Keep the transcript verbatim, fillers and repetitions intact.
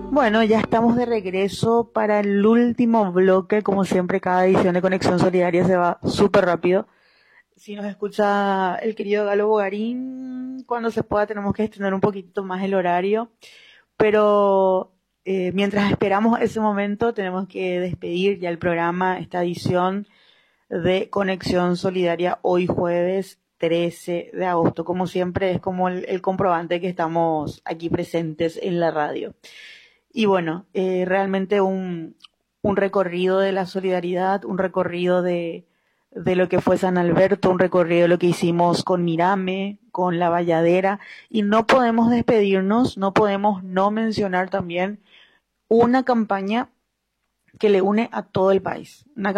Bueno, ya estamos de regreso para el último bloque. Como siempre, cada edición de Conexión Solidaria se va súper rápido. Si nos escucha el querido Galo Bogarín, cuando se pueda tenemos que extender un poquito más el horario. Pero eh, mientras esperamos ese momento, tenemos que despedir ya el programa, esta edición de Conexión Solidaria, hoy jueves trece de agosto. Como siempre, es como el, el comprobante que estamos aquí presentes en la radio. Y bueno, eh, realmente un, un recorrido de la solidaridad, un recorrido de, de lo que fue San Alberto, un recorrido de lo que hicimos con Mirame, con La Valladera, y no podemos despedirnos, no podemos no mencionar también una campaña que le une a todo el país, una